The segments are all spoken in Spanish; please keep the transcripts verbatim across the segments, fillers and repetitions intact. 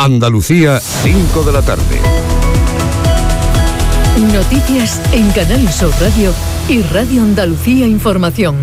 Andalucía, cinco de la tarde. Noticias en Canal Sur Radio y Radio Andalucía Información.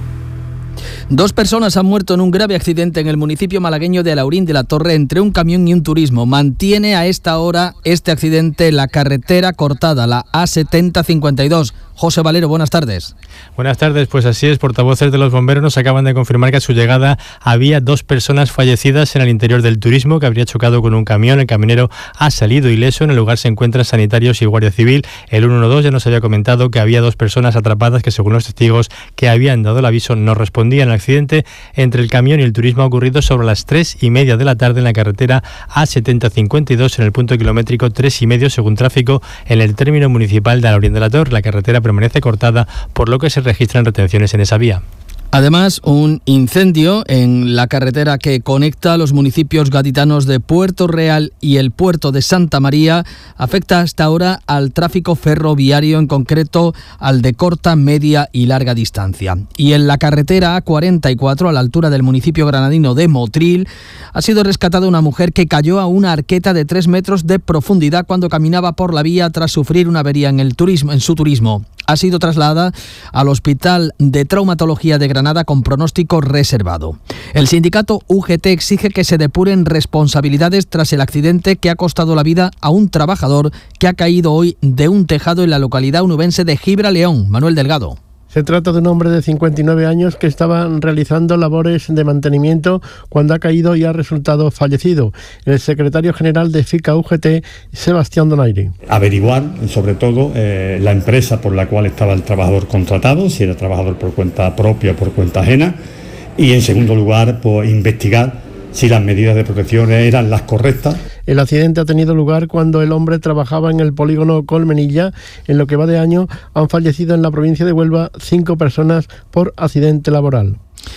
Dos personas han muerto en un grave accidente en el municipio malagueño de Alaurín de la Torre entre un camión y un turismo. Mantiene a esta hora este accidente la carretera cortada, la A setenta cincuenta y dos. José Valero, buenas tardes. Buenas tardes, pues así es, portavoces de los bomberos nos acaban de confirmar que a su llegada había dos personas fallecidas en el interior del turismo que habría chocado con un camión. El camionero ha salido ileso, en el lugar se encuentran sanitarios y guardia civil. El ciento doce ya nos había comentado que había dos personas atrapadas que, según los testigos que habían dado el aviso, no respondían. El accidente entre el camión y el turismo ha ocurrido sobre las tres y media de la tarde en la carretera A setenta cincuenta y dos en el punto kilométrico tres y medio, según tráfico, en el término municipal de Alaurín de la Torre. La carretera permanece cortada, por lo que se registran retenciones en esa vía. Además, un incendio en la carretera que conecta los municipios gaditanos de Puerto Real y el puerto de Santa María afecta hasta ahora al tráfico ferroviario, en concreto al de corta, media y larga distancia. Y en la carretera A cuarenta y cuatro, a la altura del municipio granadino de Motril, ha sido rescatada una mujer que cayó a una arqueta de tres metros de profundidad cuando caminaba por la vía tras sufrir una avería en, el turismo, en su turismo. Ha sido trasladada al Hospital de Traumatología de Granada con pronóstico reservado. El sindicato U G T exige que se depuren responsabilidades tras el accidente que ha costado la vida a un trabajador que ha caído hoy de un tejado en la localidad onubense de Gibraleón. Manuel Delgado. Se trata de un hombre de cincuenta y nueve años que estaba realizando labores de mantenimiento cuando ha caído y ha resultado fallecido. El secretario general de FICA U G T, Sebastián Donaire. Averiguar, sobre todo, eh, la empresa por la cual estaba el trabajador contratado, si era trabajador por cuenta propia o por cuenta ajena, y en segundo lugar, pues, investigar si las medidas de protección eran las correctas. El accidente ha tenido lugar cuando el hombre trabajaba en el polígono Colmenilla. En lo que va de año han fallecido en la provincia de Huelva cinco personas por accidente laboral.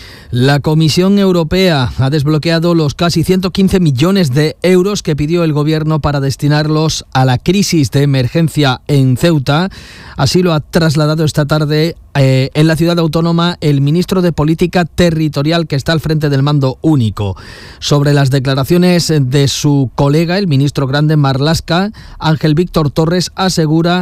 La Comisión Europea ha desbloqueado los casi ciento quince millones de euros que pidió el Gobierno para destinarlos a la crisis de emergencia en Ceuta. Así lo ha trasladado esta tarde eh, en la ciudad autónoma el ministro de Política Territorial, que está al frente del mando único. Sobre las declaraciones de su colega, el ministro grande Marlaska, Ángel Víctor Torres asegura